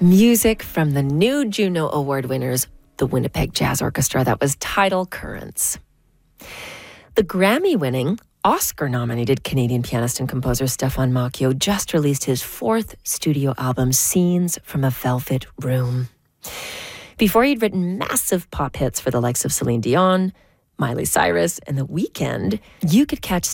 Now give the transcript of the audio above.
Music from the new Juno Award winners, the Winnipeg Jazz Orchestra. That was Tidal Currents. The Grammy-winning, Oscar-nominated Canadian pianist and composer Stefan Macchio just released his fourth studio album, Scenes from a Velvet Room. Before he'd written massive pop hits for the likes of Celine Dion, Miley Cyrus, and The Weeknd, you could catch